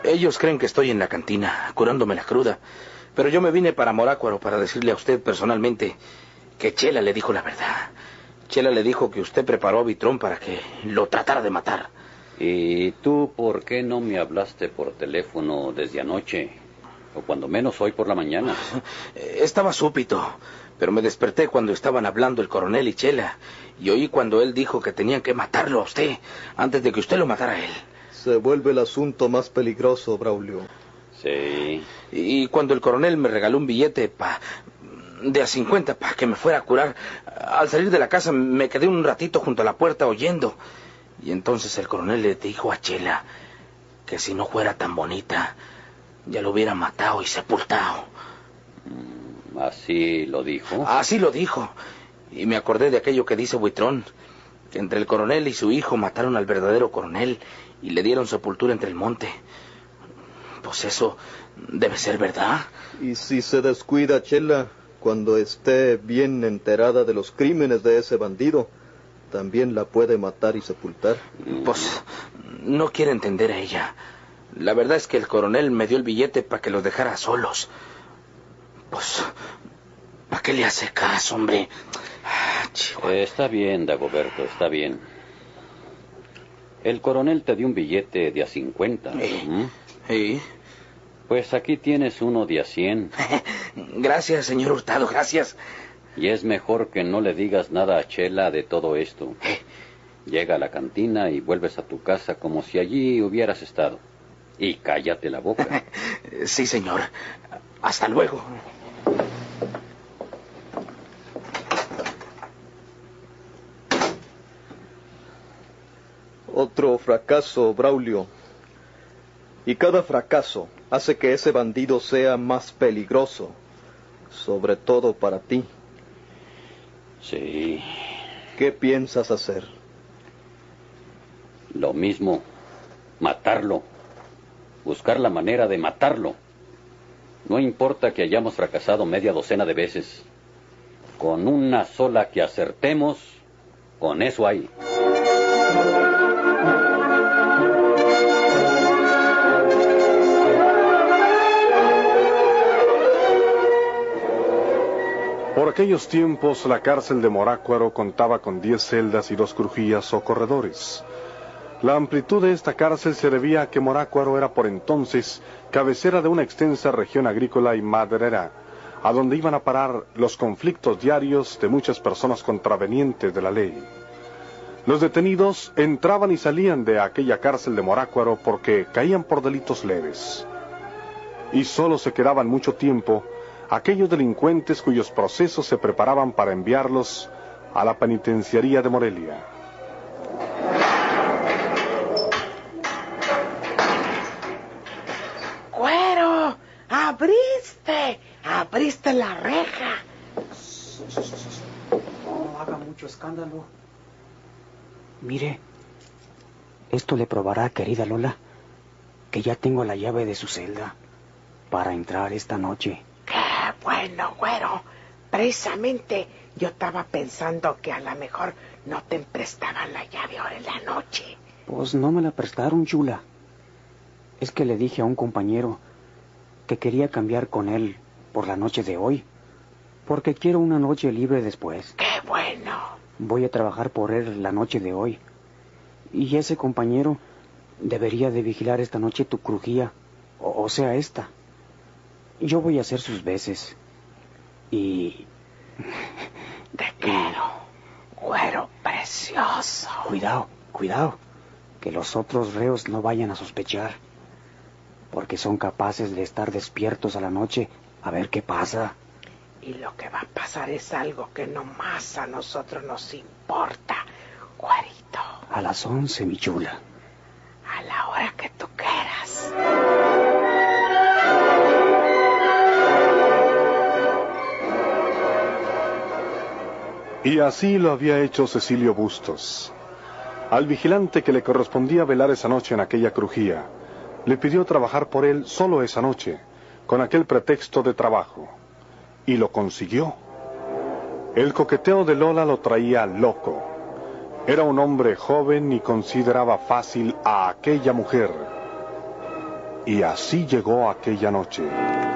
Ellos creen que estoy en la cantina, curándome la cruda. Pero yo me vine para Morácuaro para decirle a usted personalmente que Chela le dijo la verdad. Chela le dijo que usted preparó a Vitrón para que lo tratara de matar. ¿Y tú por qué no me hablaste por teléfono desde anoche? O cuando menos hoy por la mañana. Estaba súbito, pero me desperté cuando estaban hablando el coronel y Chela. Y oí cuando él dijo que tenían que matarlo a usted antes de que usted lo matara a él. Se vuelve el asunto más peligroso, Braulio. Sí. Y cuando el coronel me regaló un billete de a 50 para que me fuera a curar, al salir de la casa me quedé un ratito junto a la puerta oyendo. Y entonces el coronel le dijo a Chela que si no fuera tan bonita, ya lo hubiera matado y sepultado. ¿Así lo dijo? Así lo dijo. Y me acordé de aquello que dice Buitrón, que entre el coronel y su hijo mataron al verdadero coronel y le dieron sepultura entre el monte. Pues eso debe ser verdad. Y si se descuida Chela, cuando esté bien enterada de los crímenes de ese bandido, también la puede matar y sepultar. Pues no quiere entender a ella. La verdad es que el coronel me dio el billete para que los dejara solos. Pues, ¿para qué le hace caso, hombre? Está bien, Dagoberto, está bien. El coronel te dio un billete de a 50. Sí. Pues aquí tienes uno de a 100. Gracias, señor Hurtado, gracias. Y es mejor que no le digas nada a Chela de todo esto. Llega a la cantina y vuelves a tu casa como si allí hubieras estado. Y cállate la boca. Sí, señor. Hasta luego. Otro fracaso, Braulio. Y cada fracaso hace que ese bandido sea más peligroso, sobre todo para ti. Sí. ¿Qué piensas hacer? Lo mismo. Matarlo. Buscar la manera de matarlo. No importa que hayamos fracasado media docena de veces. Con una sola que acertemos, con eso hay. Por aquellos tiempos, la cárcel de Morácuaro contaba con 10 celdas y 2 crujías o corredores. La amplitud de esta cárcel se debía a que Morácuaro era por entonces cabecera de una extensa región agrícola y maderera, a donde iban a parar los conflictos diarios de muchas personas contravenientes de la ley. Los detenidos entraban y salían de aquella cárcel de Morácuaro porque caían por delitos leves. Y solo se quedaban mucho tiempo aquellos delincuentes cuyos procesos se preparaban para enviarlos a la penitenciaría de Morelia. ¡Güero! ¡Abriste la reja! No haga mucho escándalo. Mire, esto le probará, querida Lola, que ya tengo la llave de su celda para entrar esta noche. ¡Qué bueno, güero! Precisamente yo estaba pensando que a lo mejor no te prestaban la llave ahora en la noche. Pues no me la prestaron, chula. Es que le dije a un compañero que quería cambiar con él por la noche de hoy, porque quiero una noche libre después. ¡Qué bueno! Voy a trabajar por él la noche de hoy. Y ese compañero debería de vigilar esta noche tu crujía, o sea, esta. Yo voy a hacer sus veces. Y... Te quiero, güero precioso. Cuidado, que los otros reos no vayan a sospechar, porque son capaces de estar despiertos a la noche a ver qué pasa. Y lo que va a pasar es algo que nomás a nosotros nos importa, güerito. A las 11, mi chula. A la hora que tú quieras. Y así lo había hecho Cecilio Bustos. Al vigilante que le correspondía velar esa noche en aquella crujía, le pidió trabajar por él solo esa noche, con aquel pretexto de trabajo. Y lo consiguió. El coqueteo de Lola lo traía loco. Era un hombre joven y consideraba fácil a aquella mujer. Y así llegó aquella noche.